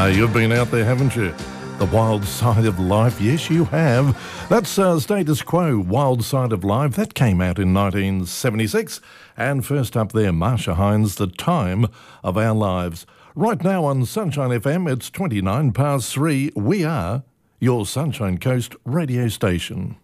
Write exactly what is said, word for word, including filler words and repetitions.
Ah, you've been out there, haven't you? The Wild Side of Life, yes you have. That's uh, Status Quo, Wild Side of Life. That came out in nineteen seventy-six. And first up there, Marsha Hines, The Time of Our Lives. Right now on Sunshine F M, it's twenty-nine past three. We are your Sunshine Coast radio station.